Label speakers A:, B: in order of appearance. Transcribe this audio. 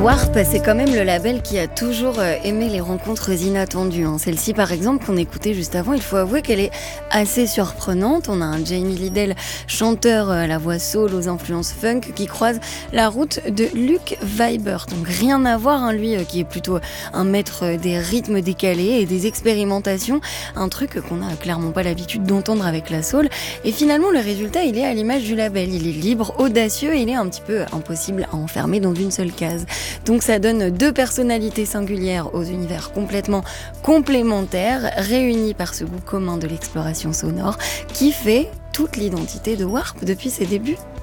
A: Warp, c'est quand même le label qui a toujours aimé les rencontres inattendues. Celle-ci, par exemple, qu'on écoutait juste avant, il faut avouer qu'elle est assez surprenante. On a un Jamie Lidell, chanteur à la voix soul aux influences funk, qui croise la route de Luke Vibert. Donc rien à voir, lui qui est plutôt un maître des rythmes décalés et des expérimentations. Un truc qu'on n'a clairement pas l'habitude d'entendre avec la soul. Et finalement, le résultat, il est à l'image du label. Il est libre, audacieux, et il est un petit peu impossible à enfermer dans une seule case. Donc ça donne deux personnalités singulières aux univers complètement complémentaires, réunies par ce goût commun de l'exploration sonore qui fait toute l'identité de Warp depuis ses débuts.